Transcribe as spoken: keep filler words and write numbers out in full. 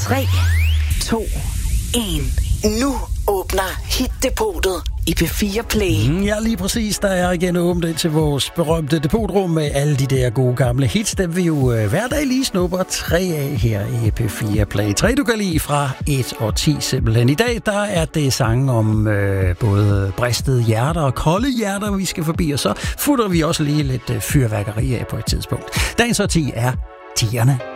tre, to, en. Nu åbner Hit-depotet i P fire Play. Mm, ja, lige præcis. Der er igen åbent til vores berømte depotrum med alle de der gode gamle hits, dem vi jo øh, hver dag lige snupper tre af her i P fire Play. Tre, du kan lide fra et og ti simpelthen. I dag, der er det sange om øh, både bristede hjerter og kolde hjerter, vi skal forbi, og så futter vi også lige lidt øh, fyrværkeri af på et tidspunkt. Dagens og ti er tierne.